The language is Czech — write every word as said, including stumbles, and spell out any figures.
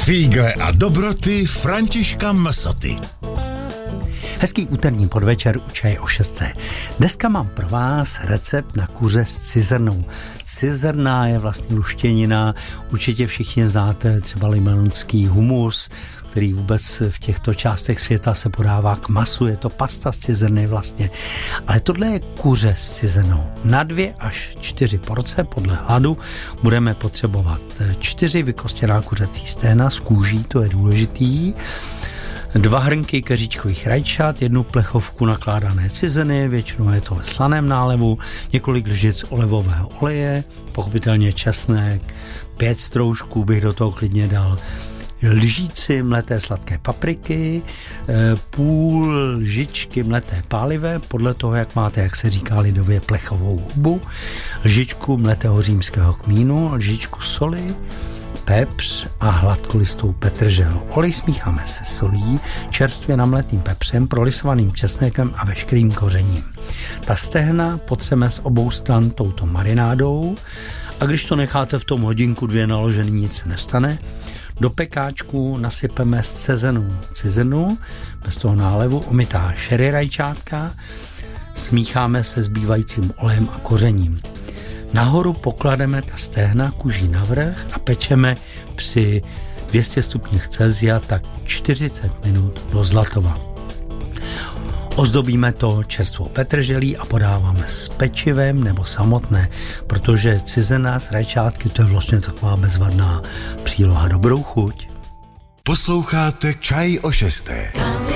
Fígle a dobroty Františka Msoty. Hezký úterní podvečer u Čaje o šestce. Dneska mám pro vás recept na kuře s cizrnou. Cizrna je vlastně luštěnina, určitě všichni znáte třeba libanonský humus, který vůbec v těchto částech světa se podává k masu, je to pasta z cizrny vlastně. Ale tohle je kuře s cizrnou. Na dvě až čtyři porce podle hladu budeme potřebovat čtyři vykostěná kuřecí stehna z kůží, to je důležitý, dva hrnky keříčkových rajčat, jednu plechovku nakládané cizrny, většinou je to ve slaném nálevu, několik lžic olivového oleje, pochopitelně česnek, pět stroužků bych do toho klidně dal, lžíci mleté sladké papriky, půl lžičky mleté pálivé, podle toho, jak máte, jak se říká lidově, plechovou hubu, lžičku mletého římského kmínu, lžičku soli, pepř a hladkolistou petržel. Olej smícháme se solí, čerstvě namletým pepřem, prolisovaným česnekem a veškerým kořením. Ta stehna potřeme z obou stran touto marinádou a když to necháte v tom hodinku dvě naložený, nic se nestane. Do pekáčku nasypeme zcezenou cizrnu, bez toho nálevu, omytá šery rajčátka, smícháme se zbývajícím olejem a kořením. Nahoru poklademe ta stehna kůží navrch a pečeme při dvě stě stupních Celsia tak čtyřicet minut do zlatova. Ozdobíme to čerstvou petrželí a podáváme s pečivem nebo samotné, protože cizrna s rajčátky to je vlastně taková bezvadná příloha. Dobrou chuť. Posloucháte Čaj o šesté.